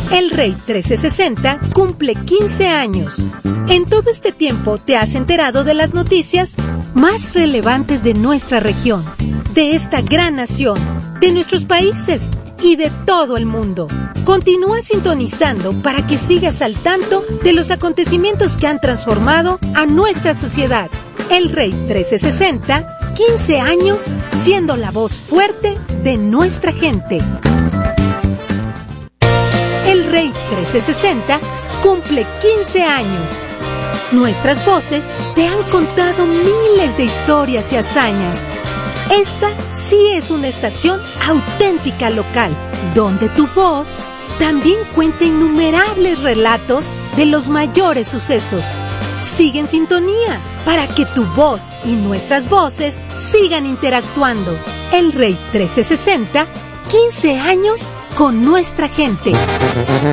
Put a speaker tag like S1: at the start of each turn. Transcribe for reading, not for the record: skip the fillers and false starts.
S1: El Rey 1360 cumple 15 años. En todo este tiempo te has enterado de las noticias más relevantes de nuestra región, de esta gran nación, de nuestros países y de todo el mundo. Continúa sintonizando para que sigas al tanto de los acontecimientos que han transformado a nuestra sociedad. El Rey 1360, 15 años siendo la voz fuerte de nuestra gente. El Rey 1360 cumple 15 años. Nuestras voces te han contado miles de historias y hazañas. Esta sí es una estación auténtica local, donde tu voz también cuenta innumerables relatos de los mayores sucesos. Sigue en sintonía para que tu voz y nuestras voces sigan interactuando. El Rey 1360, 15 años con nuestra gente.